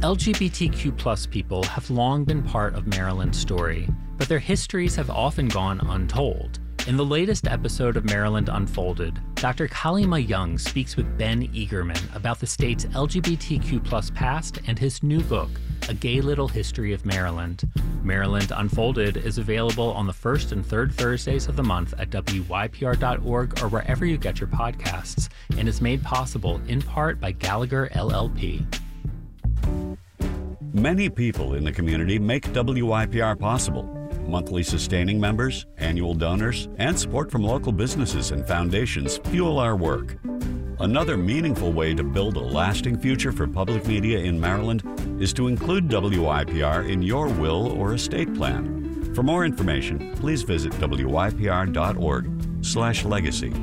LGBTQ plus people have long been part of Maryland's story, but their histories have often gone untold. In the latest episode of Maryland Unfolded, Dr. Kali-Ma Young speaks with Ben Eagerman about the state's LGBTQ plus past and his new book, A Gay Little History of Maryland. Maryland Unfolded is available on the first and third Thursdays of the month at WYPR.org or wherever you get your podcasts, and is made possible in part by Gallagher LLP. Many people in the community make WYPR possible. Monthly sustaining members, annual donors, and support from local businesses and foundations fuel our work. Another meaningful way to build a lasting future for public media in Maryland is to include WYPR in your will or estate plan. For more information, please visit wypr.org/legacy.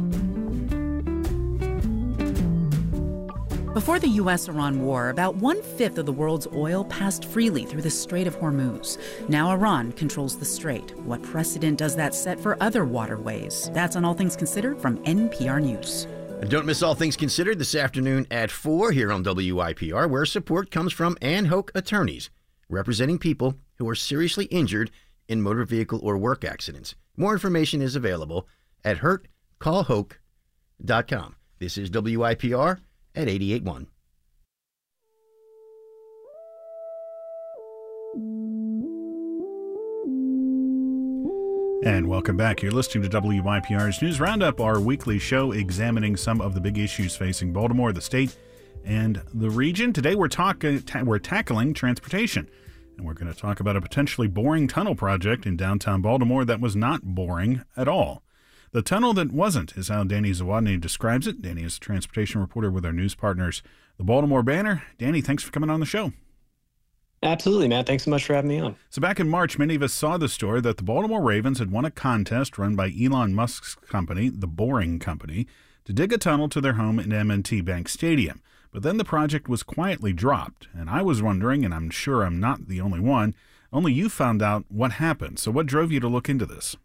Before the U.S.-Iran war, about 1/5 of the world's oil passed freely through the Strait of Hormuz. Now Iran controls the strait. What precedent does that set for other waterways? That's on All Things Considered from NPR News. And don't miss All Things Considered this afternoon at 4 here on WYPR, where support comes from Ann Hoke Attorneys, representing people who are seriously injured in motor vehicle or work accidents. More information is available at hurtcallhoke.com. This is WYPR at 88.1. And welcome back. You're listening to WYPR's News Roundup, our weekly show examining some of the big issues facing Baltimore, the state, and the region. Today we're tackling transportation, and we're going to talk about a potentially boring tunnel project in downtown Baltimore that was not boring at all. The tunnel that wasn't is how Danny Zawodny describes it. Danny is a transportation reporter with our news partners, the Baltimore Banner. Danny, thanks for coming on the show. Absolutely, Matt. Thanks so much for having me on. So back in March, many of us saw the story that the Baltimore Ravens had won a contest run by Elon Musk's company, the Boring Company, to dig a tunnel to their home in M&T Bank Stadium. But then the project was quietly dropped. And I was wondering, and I'm sure I'm not the only one, only you found out what happened. So what drove you to look into this?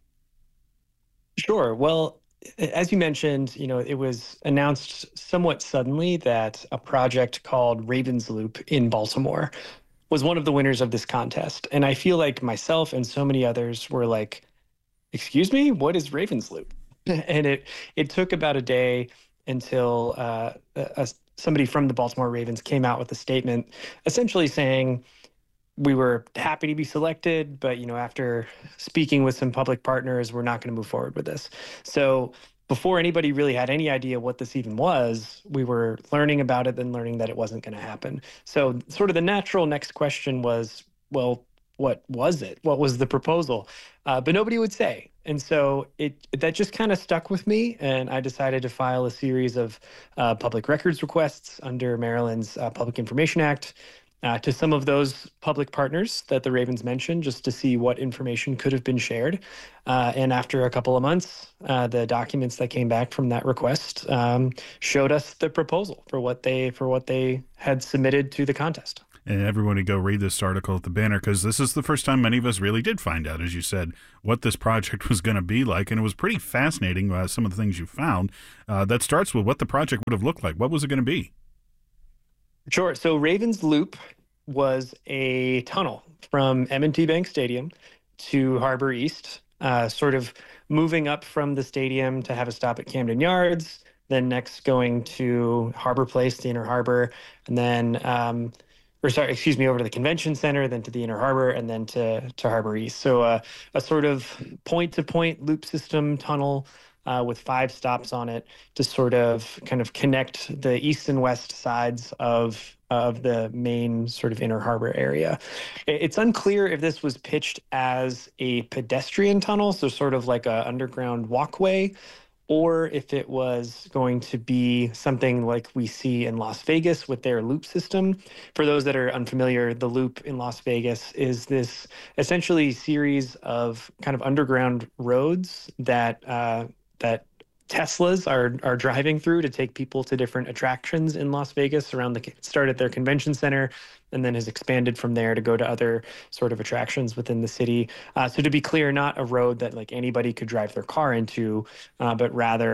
Sure. Well, as you mentioned, it was announced somewhat suddenly that a project called Ravens Loop in Baltimore was one of the winners of this contest. And I feel like myself and so many others were like, excuse me, what is Ravens Loop? And it took about a day until somebody from the Baltimore Ravens came out with a statement essentially saying, we were happy to be selected, but after speaking with some public partners, we're not going to move forward with this. So before anybody really had any idea what this even was, we were learning about it, then learning that it wasn't going to happen. So sort of the natural next question was, well, what was it? What was the proposal? But nobody would say. And so that just kind of stuck with me, and I decided to file a series of public records requests under Maryland's Public Information Act to some of those public partners that the Ravens mentioned, just to see what information could have been shared. And after a couple of months, the documents that came back from that request showed us the proposal for what they had submitted to the contest. And everybody go read this article at the Banner, because this is the first time many of us really did find out, as you said, what this project was going to be like. And it was pretty fascinating, some of the things you found. That starts with what the project would have looked like. What was it going to be? Sure. So Ravens Loop was a tunnel from M&T Bank Stadium to Harbor East, sort of moving up from the stadium to have a stop at Camden Yards, then next going to Harbor Place, the Inner Harbor, and then, over to the Convention Center, then to the Inner Harbor, and then to Harbor East. So a sort of point-to-point loop system tunnel with 5 stops on it to sort of kind of connect the east and west sides of the main sort of Inner Harbor area. It's unclear if this was pitched as a pedestrian tunnel, so sort of like a underground walkway, or if it was going to be something like we see in Las Vegas with their loop system. For those that are unfamiliar, the loop in Las Vegas is this essentially series of kind of underground roads that Teslas are driving through to take people to different attractions in Las Vegas. Start at their convention center, and then has expanded from there to go to other sort of attractions within the city. So to be clear, not a road that like anybody could drive their car into, but rather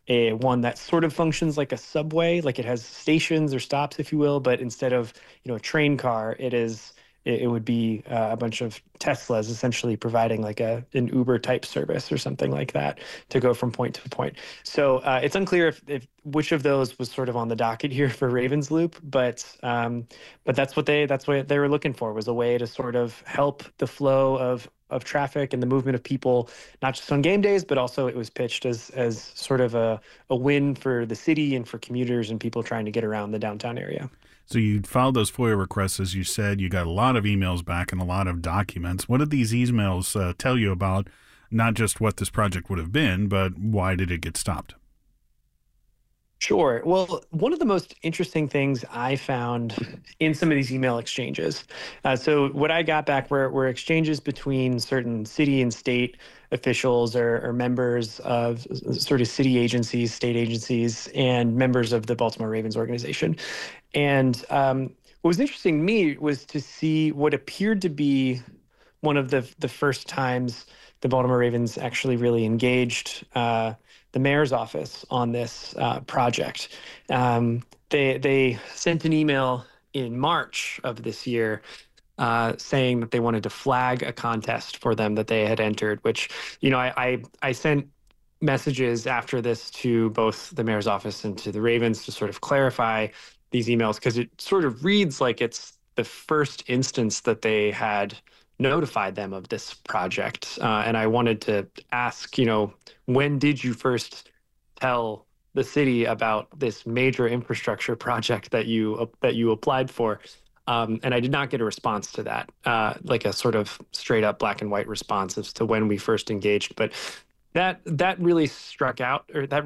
a one that sort of functions like a subway, like it has stations or stops, if you will, but instead of, a train car, it would be a bunch of Teslas essentially providing like an Uber type service or something like that to go from point to point. So it's unclear if which of those was sort of on the docket here for Ravens Loop, but that's what they were looking for, was a way to sort of help the flow of traffic and the movement of people, not just on game days, but also it was pitched as sort of a win for the city and for commuters and people trying to get around the downtown area. So you filed those FOIA requests, as you said. You got a lot of emails back and a lot of documents. What did these emails tell you about not just what this project would have been, but why did it get stopped? Sure. Well, one of the most interesting things I found in some of these email exchanges, so what I got back were exchanges between certain city and state officials or members of sort of city agencies, state agencies, and members of the Baltimore Ravens organization. And what was interesting to me was to see what appeared to be one of the first times the Baltimore Ravens actually really engaged the mayor's office on this project. They sent an email in March of this year saying that they wanted to flag a contest for them that they had entered, which, I sent messages after this to both the mayor's office and to the Ravens to sort of clarify these emails, because it sort of reads like it's the first instance that they had notified them of this project. And I wanted to ask, when did you first tell the city about this major infrastructure project that you applied for? And I did not get a response to that, like a sort of straight up black and white response as to when we first engaged. But that really struck out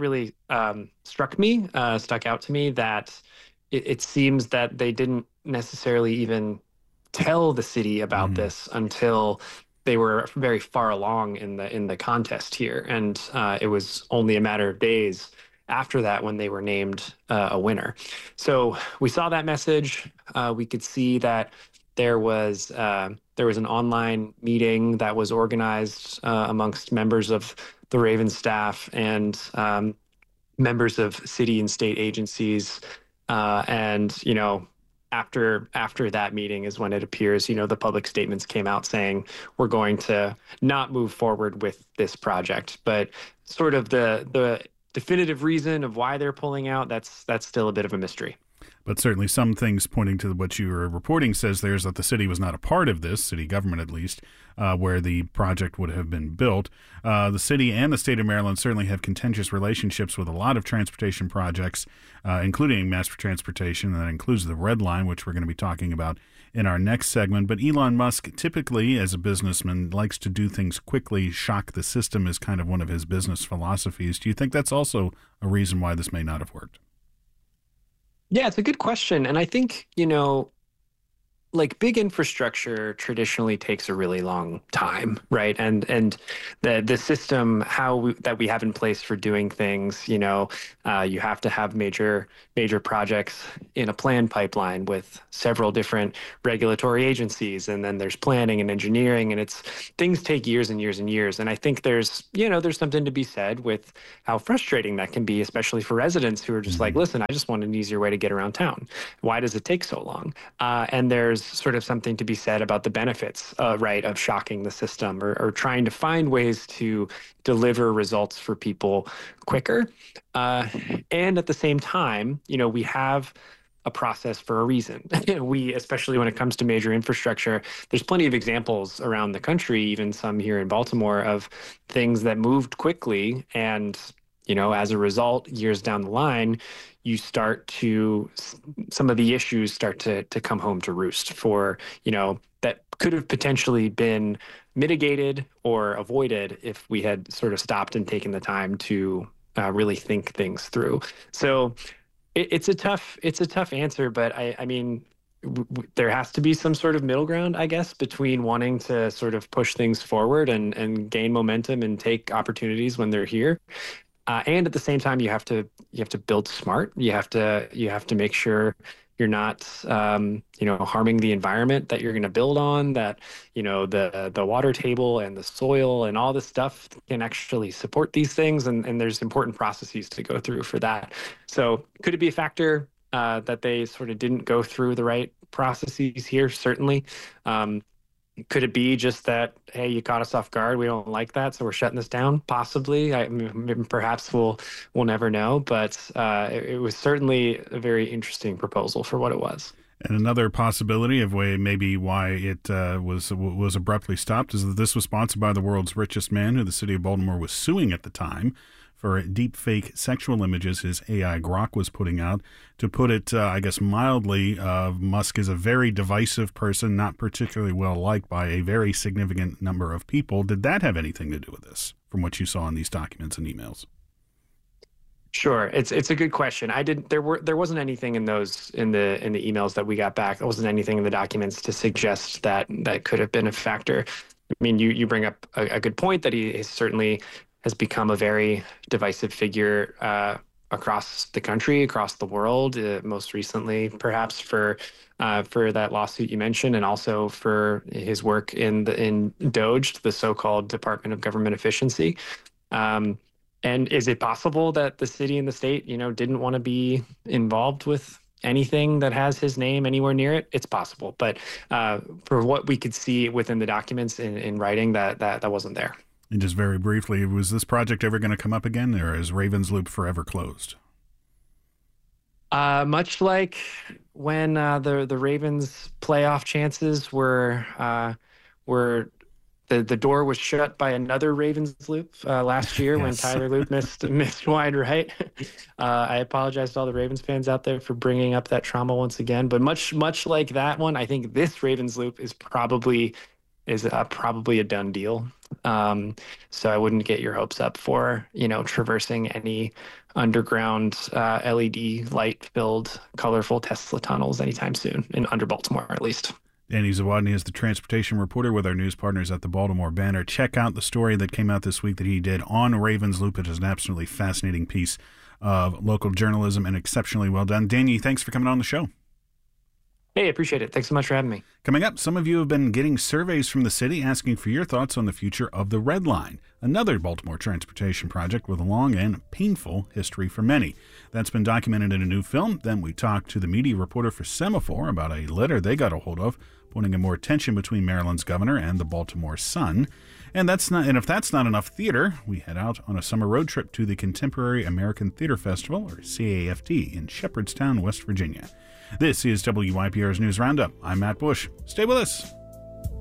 to me that it seems that they didn't necessarily even tell the city about this until they were very far along in the contest here, and it was only a matter of days after that when they were named a winner. So we saw that message. We could see that there was an online meeting that was organized amongst members of the Ravens staff and members of city and state agencies, and after that meeting is when it appears, the public statements came out saying we're going to not move forward with this project. But sort of the definitive reason of why they're pulling out, that's still a bit of a mystery. But certainly some things pointing to what you were reporting says there's that the city was not a part of this, city government at least, where the project would have been built. The city and the state of Maryland certainly have contentious relationships with a lot of transportation projects, including mass transportation. That includes the Red Line, which we're going to be talking about in our next segment. But Elon Musk, typically as a businessman, likes to do things quickly. Shock the system is kind of one of his business philosophies. Do you think that's also a reason why this may not have worked? Yeah, it's a good question. And I think, like big infrastructure traditionally takes a really long time, right? And the system that we have in place for doing things, you have to have major projects in a plan pipeline with several different regulatory agencies, and then there's planning and engineering, and things take years and years and years. And I think there's something to be said with how frustrating that can be, especially for residents who are just like, listen, I just want an easier way to get around town. Why does it take so long? And there's sort of something to be said about the benefits, right, of shocking the system or trying to find ways to deliver results for people quicker. And at the same time, we have a process for a reason. Especially when it comes to major infrastructure, there's plenty of examples around the country, even some here in Baltimore, of things that moved quickly. And, as a result, years down the line, some of the issues start to come home to roost for, that could have potentially been mitigated or avoided if we had sort of stopped and taken the time to really think things through. So it's a tough answer, but I mean, there has to be some sort of middle ground, I guess, between wanting to sort of push things forward and gain momentum and take opportunities when they're here. And at the same time, you have to build smart. You have to make sure You're not, harming the environment that you're going to build on, that, the water table and the soil and all this stuff can actually support these things. And there's important processes to go through for that. So could it be a factor that they sort of didn't go through the right processes here? Certainly. Could it be just that, hey, you caught us off guard, we don't like that, so we're shutting this down? Possibly. Perhaps we'll never know, but it was certainly a very interesting proposal for what it was. And another possibility of maybe why it was abruptly stopped is that this was sponsored by the world's richest man, who the city of Baltimore was suing at the time for deep fake sexual images his AI Grok was putting out. To put it, I guess, mildly, Musk is a very divisive person, not particularly well liked by a very significant number of people. Did that have anything to do with this, from what you saw in these documents and emails? Sure, it's a good question. There wasn't anything in the emails that we got back. There wasn't anything in the documents to suggest that could have been a factor. I mean, you bring up a good point that he certainly has become a very divisive figure across the country, across the world. Most recently, perhaps for that lawsuit you mentioned, and also for his work in DOGE, the so-called Department of Government Efficiency. And is it possible that the city and the state, didn't want to be involved with anything that has his name anywhere near it? It's possible, but for what we could see within the documents in writing, that wasn't there. And just very briefly, was this project ever going to come up again, or is Ravensloop forever closed? Much like when the Ravens' playoff chances were the door was shut by another Ravensloop last year. Yes. When Tyler Loop missed wide right. I apologize to all the Ravens fans out there for bringing up that trauma once again. But much like that one, I think this Ravensloop is probably a done deal. So I wouldn't get your hopes up for, traversing any underground LED light-filled, colorful Tesla tunnels anytime soon, under Baltimore at least. Danny Zawodny is the transportation reporter with our news partners at the Baltimore Banner. Check out the story that came out this week that he did on Ravensloop. It is an absolutely fascinating piece of local journalism and exceptionally well done. Danny, thanks for coming on the show. Hey, appreciate it. Thanks so much for having me. Coming up, some of you have been getting surveys from the city asking for your thoughts on the future of the Red Line, another Baltimore transportation project with a long and painful history for many. That's been documented in a new film. Then we talked to the media reporter for Semaphore about a letter they got a hold of, pointing at more tension between Maryland's governor and the Baltimore Sun. And if that's not enough theater, we head out on a summer road trip to the Contemporary American Theater Festival, or CAFT, in Shepherdstown, West Virginia. This is WYPR's News Roundup. I'm Matt Bush. Stay with us.